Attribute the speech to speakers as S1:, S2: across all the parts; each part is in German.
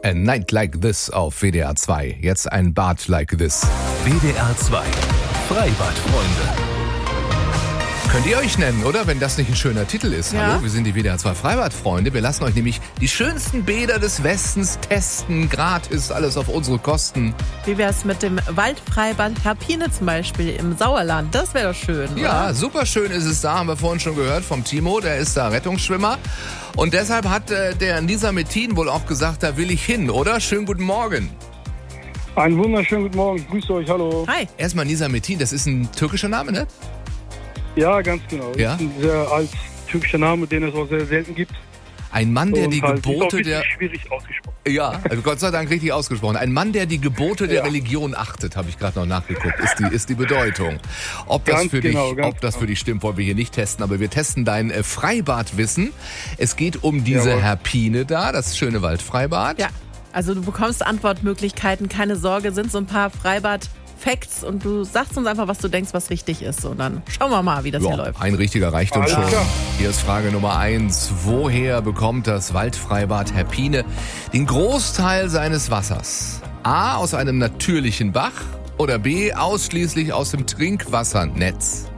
S1: A Night Like This auf WDR 2. Jetzt ein Bad Like This.
S2: WDR 2. Freibadfreunde.
S1: Könnt ihr euch nennen, oder? Wenn das nicht ein schöner Titel ist.
S3: Ja.
S1: Hallo, wir sind die WDR 2 Freibadfreunde. Wir lassen euch nämlich die schönsten Bäder des Westens testen. Gratis, alles auf unsere Kosten.
S3: Wie wär's mit dem Waldfreibad Herpine zum Beispiel im Sauerland? Das wäre doch schön,
S1: Ja,
S3: oder?
S1: super schön ist es da, haben wir vorhin schon gehört vom Timo, der ist da Rettungsschwimmer. Und deshalb hat der Nizamettin wohl auch gesagt, da will ich hin, oder? Schönen guten Morgen.
S4: Einen wunderschönen guten Morgen, ich grüße euch, hallo.
S3: Hi.
S1: Erstmal Nizamettin, das ist ein türkischer Name, ne?
S4: Ja, ganz genau.
S1: Ja?
S4: Das ist ein sehr alt türkischer Name, den es auch sehr selten gibt.
S1: Ein Mann, der die
S4: Und halt,
S1: Gebote
S4: ist auch
S1: der...
S4: wirklich schwierig ausgesprochen.
S1: Ja, also Gott sei Dank richtig ausgesprochen. Ein Mann, der die Gebote der
S4: Ja.
S1: Religion achtet, habe ich gerade noch nachgeguckt, ist die Bedeutung. Ob das
S4: Ganz
S1: für
S4: genau,
S1: dich,
S4: ganz
S1: ob das
S4: genau.
S1: für dich stimmt, wollen wir hier nicht testen, aber wir testen dein Freibadwissen. Es geht um diese
S4: Jawohl.
S1: Herpine da, das schöne Waldfreibad.
S3: Ja, also du bekommst Antwortmöglichkeiten, keine Sorge, sind so ein paar Freibad-Facts und du sagst uns einfach, was du denkst, was wichtig ist. Und dann schauen wir mal, wie das hier
S1: Ja,
S3: läuft.
S1: ein richtiger reicht uns
S4: Alles
S1: schon.
S4: klar.
S1: Hier ist Frage Nummer 1. Woher bekommt das Waldfreibad Herpine den Großteil seines Wassers? A, aus einem natürlichen Bach oder B, ausschließlich aus dem Trinkwassernetz?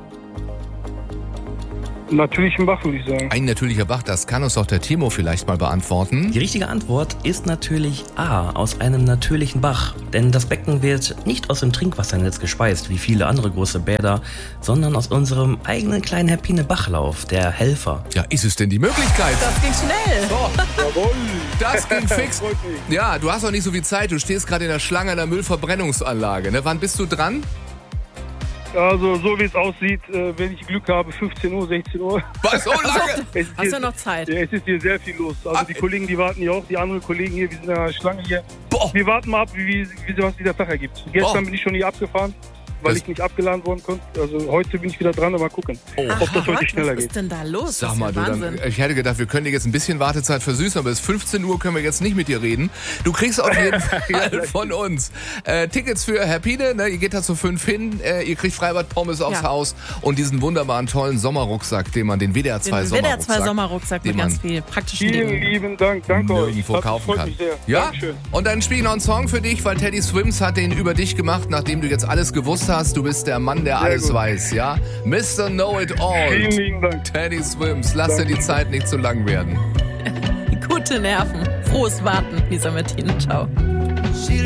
S4: Natürlichen Bach, würde ich sagen.
S1: Ein natürlicher Bach, das kann uns doch der Timo vielleicht mal beantworten.
S5: Die richtige Antwort ist natürlich A, aus einem natürlichen Bach. Denn das Becken wird nicht aus dem Trinkwassernetz gespeist, wie viele andere große Bäder, sondern aus unserem eigenen kleinen Herpine-Bachlauf, der Helfer.
S1: Ja, ist es denn die Möglichkeit?
S3: Das ging schnell.
S1: So,
S4: Jawohl.
S1: das ging fix.
S4: Freut mich.
S1: Ja, du hast auch nicht so viel Zeit. Du stehst gerade in der Schlange an der Müllverbrennungsanlage. Ne? Wann bist du dran?
S4: Also, so wie es aussieht, wenn ich Glück habe, 15 Uhr, 16 Uhr.
S1: Was, so lange?
S4: Es ist
S3: Hast
S4: hier,
S3: du noch Zeit?
S4: ja, es ist hier sehr viel los. Also, die Kollegen, die warten hier auch, die anderen Kollegen hier, wir sind in der Schlange hier.
S1: Boah.
S4: Wir warten mal ab, was dieser Tag ergibt. Gestern bin ich schon hier abgefahren, weil
S1: Das-
S4: ich nicht abgeladen worden konnte. Also, heute bin ich wieder dran, aber mal gucken, ob das heute schneller
S3: was
S4: geht.
S3: ist denn da los?
S1: Sag
S3: das
S1: mal,
S3: ist
S1: du,
S3: ja
S1: dann,
S3: Wahnsinn.
S1: ich hätte gedacht, wir können dir jetzt ein bisschen Wartezeit versüßen, aber bis 15 Uhr können wir jetzt nicht mit dir reden. Du kriegst auf jeden Fall von uns Tickets für Herpine, ne? Ihr geht da zu 5 hin, ihr kriegt Freibad-Pommes aufs
S3: Ja.
S1: Haus und diesen wunderbaren, tollen Sommerrucksack, den man, den WDR 2
S3: Den WDR 2
S1: Sommerrucksack,
S3: Sommerrucksack
S1: den
S3: mit ganz
S1: man
S3: viel praktischen
S4: Vielen
S3: Dingen.
S4: lieben Dank, danke euch.
S1: nirgendwo
S4: Das
S1: kaufen
S4: freut
S1: kann.
S4: mich sehr.
S1: Ja?
S4: Dankeschön.
S1: Und dann spielen wir noch einen Song für dich, weil Teddy Swims hat den über dich gemacht, nachdem du jetzt alles gewusst hast. Du bist der Mann, der alles
S4: gut.
S1: weiß, ja? Mr. Know-It-All.
S4: Vielen lieben Dank.
S1: Teddy Swims, lass dir die Zeit nicht zu lang werden.
S3: Gute Nerven. Frohes Warten, Nizamettin. Ciao.